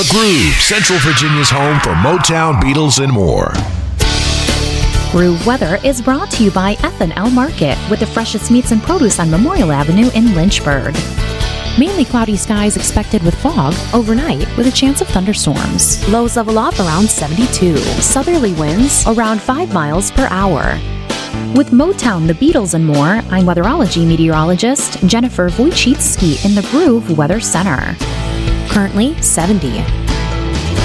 The Groove, Central Virginia's home for Motown, Beatles, and more. Groove Weather is brought to you by F&L Market, with the freshest meats and produce on Memorial Avenue in Lynchburg. Mainly cloudy skies expected with fog overnight with a chance of thunderstorms. Lows level off around 72. Southerly winds around 5 miles per hour. With Motown, the Beatles, and more, I'm weatherology meteorologist Jennifer Wojcicki in the Groove Weather Center. Currently 70.